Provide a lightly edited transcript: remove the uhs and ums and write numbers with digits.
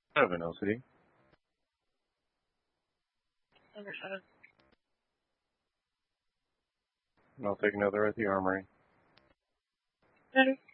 7 LCD. Understood. And I'll take another at the armory. Ready?